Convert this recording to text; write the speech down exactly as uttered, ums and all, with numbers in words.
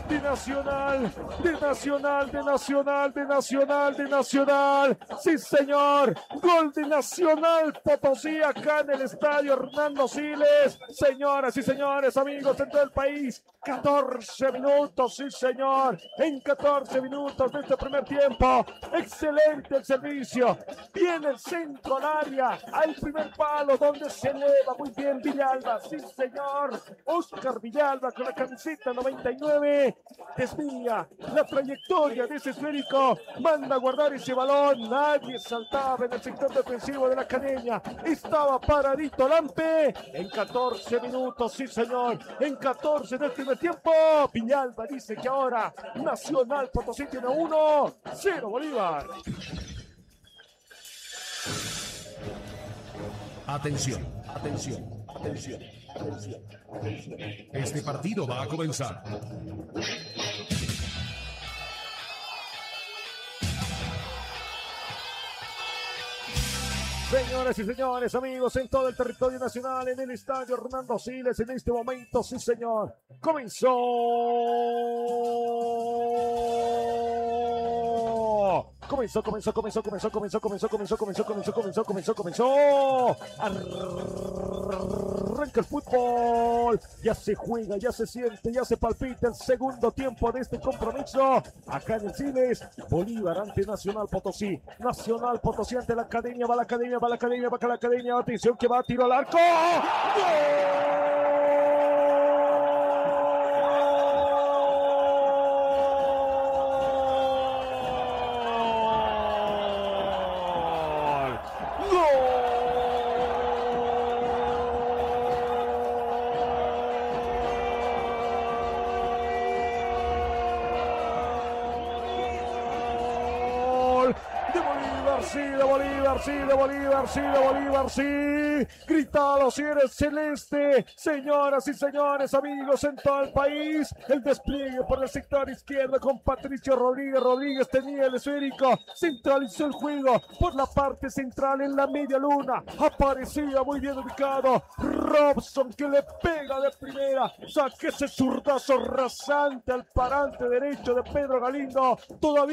de Nacional, de Nacional, de Nacional, de Nacional, de Nacional. Sí, señor. Gol de Nacional Potosí acá en el estadio Hernando Siles. Señoras y señores, amigos en todo el país. catorce minutos, sí, señor. En catorce minutos de este primer tiempo. Excelente el servicio. Viene el centro al área, al primer palo donde se eleva muy bien Villalba. Sí, señor. Oscar Villalba con la camiseta noventa y nueve. Desvía la trayectoria de ese esférico. Manda a guardar ese balón. Nadie saltaba en el sector defensivo de la Academia. Estaba paradito Lampe. En catorce minutos, sí, señor. En catorce del primer tiempo. Villalba dice que ahora Nacional Potosí tiene uno cero Bolívar. Atención, atención, atención, atención, atención. Este partido va a comenzar. Señoras y señores, amigos en todo el territorio nacional, en el estadio Hernando Siles, en este momento, sí, señor, comenzó. Comenzó, comenzó, comenzó, comenzó, comenzó, comenzó, comenzó, comenzó, comenzó, comenzó, comenzó, comenzó. Arranca el fútbol. Ya se juega, ya se siente, ya se palpita el segundo tiempo de este compromiso. Acá en el Siles, Bolívar ante Nacional Potosí. Nacional Potosí ante la Academia, va la Academia, va la Academia, va la Academia. Atención que va a tiro al arco. ¡Gol! Sí, de Bolívar, sí, de Bolívar, sí, de Bolívar, sí. Grítalo si eres celeste. Señoras y señores, amigos en todo el país. El despliegue por el sector izquierdo con Patricio Rodríguez. Rodríguez tenía el esférico. Centralizó el juego por la parte central en la media luna. Aparecía muy bien ubicado Robson, que le pega de primera. Saque ese zurdazo rasante al parante derecho de Pedro Galindo. Todavía